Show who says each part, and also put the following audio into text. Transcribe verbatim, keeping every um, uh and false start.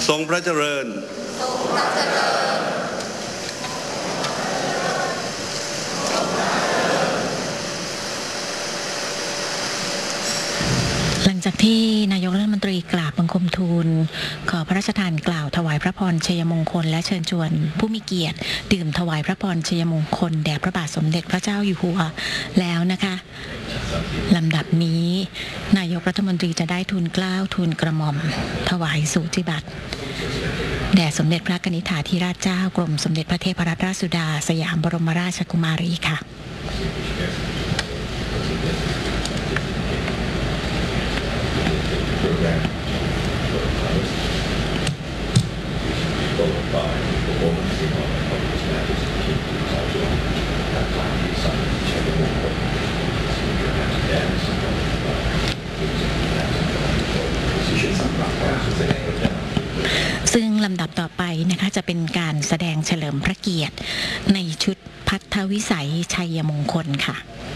Speaker 1: ทรงพระเจริญ
Speaker 2: หลังจากที่นายกรัฐมนตรีกราบบังคมทูลขอพระราชทานกล่าวถวายพระพรชัยมงคลและเชิญชวนผู้มีเกียรติดื่มถวายพระพรชัยมงคลแด่พระบาทสมเด็จพระเจ้าอยู่หัวแล้วนะคะลำดับนี้นายกรัฐมนตรีจะได้ทูลเกล้าทูลกระหม่อมถวายสูติบัตรแด่สมเด็จพระกนิษฐาธิราชเจ้ากรมสมเด็จพระเทพรัตนราชสุดาสยามบรมราชกุมารีค่ะซึ่งลำดับต่อไปนะคะจะเป็นการแสดงเฉลิมพระเกียรติในชุดพัทธวิสัยชัยมงคลค่ะ